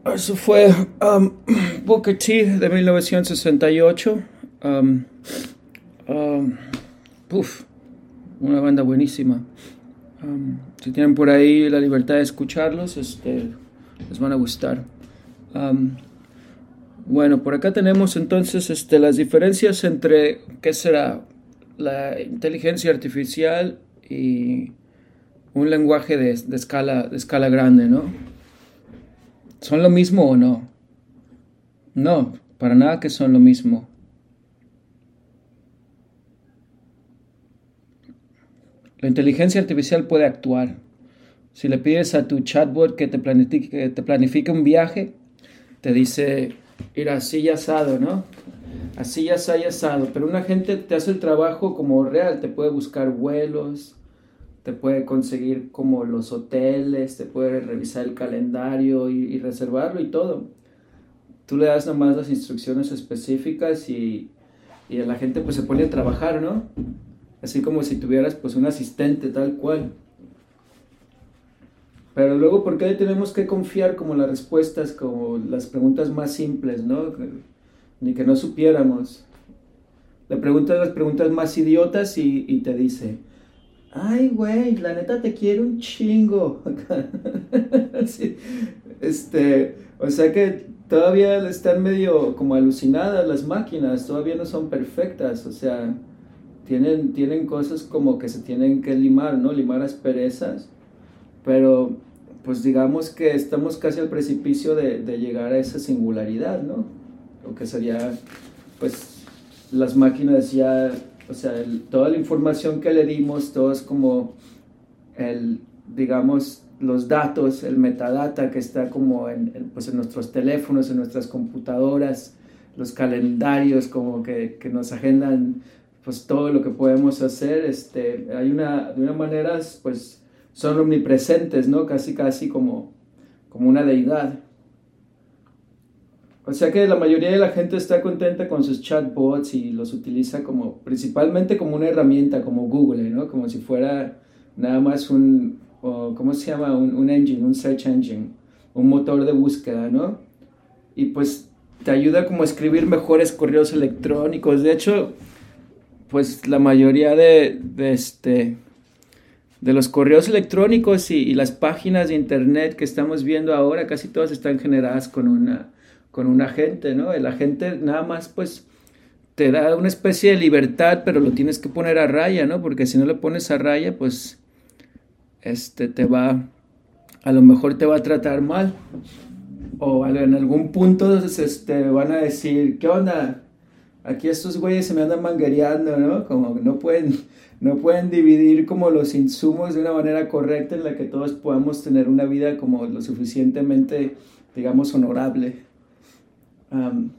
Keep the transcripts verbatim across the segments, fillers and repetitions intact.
Eso fue um, Booker T de mil novecientos sesenta y ocho. Um, um, uf, una banda buenísima. Um, si tienen por ahí la libertad de escucharlos, este, les van a gustar. Um, bueno, por acá tenemos entonces este, las diferencias entre, ¿qué será? La inteligencia artificial y un lenguaje de, de, escala, de escala grande, ¿no? ¿Son lo mismo o no? No, para nada que son lo mismo. La inteligencia artificial puede actuar. Si le pides a tu chatbot que te planifique, que te planifique un viaje, te dice, ir así y asado, ¿no? Así y asado y asado. Pero una gente te hace el trabajo como real, te puede buscar vuelos, te puede conseguir como los hoteles, te puede revisar el calendario y, y reservarlo y todo. Tú le das nomás las instrucciones específicas y, y la gente pues se pone a trabajar, ¿no? Así como si tuvieras pues un asistente tal cual. Pero luego, ¿por qué tenemos que confiar como las respuestas, como las preguntas más simples, ¿no? Ni que no supiéramos. Le preguntas las preguntas más idiotas y, y te dice, ay, güey, la neta te quiero un chingo. Sí, este, o sea que todavía están medio como alucinadas las máquinas, todavía no son perfectas, o sea, tienen, tienen cosas como que se tienen que limar, ¿no? Limar asperezas, pero pues digamos que estamos casi al precipicio de, de llegar a esa singularidad, ¿no? Lo que sería, pues, las máquinas ya... O sea, el, toda la información que le dimos, todo es como, el, digamos, los datos, el metadata que está como en, en, pues en nuestros teléfonos, en nuestras computadoras, los calendarios como que, que nos agendan pues todo lo que podemos hacer. Este, hay una, de una manera, pues, son omnipresentes, ¿no? Casi, casi como, como una deidad. O sea que la mayoría de la gente está contenta con sus chatbots y los utiliza como, principalmente como una herramienta, como Google, ¿no? Como si fuera nada más un, o, ¿cómo se llama? Un, un engine, un search engine, un motor de búsqueda, ¿no? Y pues te ayuda como a escribir mejores correos electrónicos. De hecho, pues la mayoría de, de, este, de los correos electrónicos y, y las páginas de internet que estamos viendo ahora, casi todas están generadas con una... con un agente, ¿no? El agente nada más pues te da una especie de libertad, pero lo tienes que poner a raya, ¿no? Porque si no lo pones a raya, pues este te va, a lo mejor te va a tratar mal. O en algún punto este, van a decir, ¿qué onda? Aquí estos güeyes se me andan manguereando, ¿no? Como no pueden, no pueden dividir como los insumos de una manera correcta en la que todos podamos tener una vida como lo suficientemente, digamos, honorable. Um,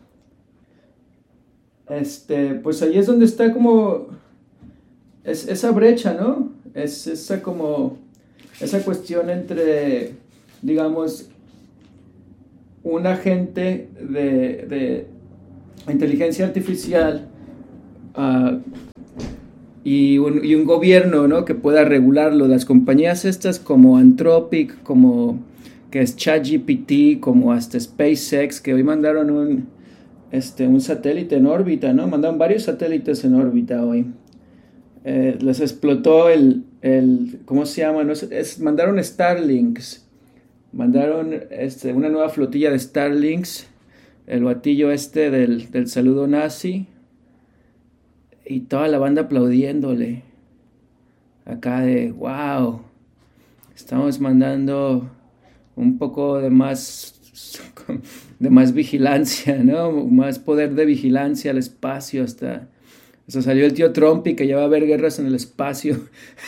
este, pues ahí es donde está como es, esa brecha, ¿no? Es esa como esa cuestión entre, digamos, un agente de, de inteligencia artificial uh, y, un, y un gobierno, ¿no? Que pueda regularlo. Las compañías estas como Anthropic, como que es ChatGPT, como hasta SpaceX, que hoy mandaron un, este, un satélite en órbita, ¿no? Mandaron varios satélites en órbita hoy. Eh, les explotó el, el, ¿cómo se llama? No es, es, mandaron Starlinks, mandaron este, una nueva flotilla de Starlinks, el batillo este del, del saludo nazi, y toda la banda aplaudiéndole. Acá de, wow, estamos mandando un poco de más, de más vigilancia, ¿no? Más poder de vigilancia al espacio hasta... O sea, salió el tío Trump y que ya va a haber guerras en el espacio.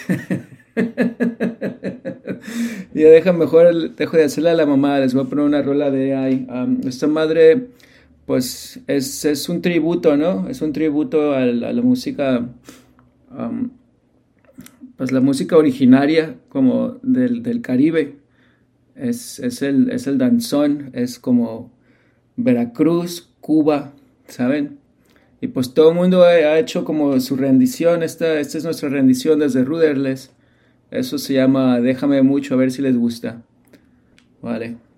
Ya deja mejor, dejo de hacerle a la mamá, les voy a poner una rola de A I. Um, esta madre, pues, es, es un tributo, ¿no? Es un tributo a la, a la música... Um, pues la música originaria como del, del Caribe. Es, es, el, es el danzón, es como Veracruz, Cuba, ¿saben? Y pues todo el mundo ha, ha hecho como su rendición, esta, esta es nuestra rendición desde Rudderless. Eso se llama Déjame Mucho, a ver si les gusta. Vale.